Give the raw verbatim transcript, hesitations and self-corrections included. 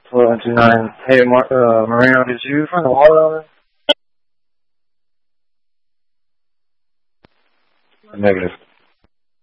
four one two nine. Hey, Mar- uh, Marino, did you find the wallet on it? Negative.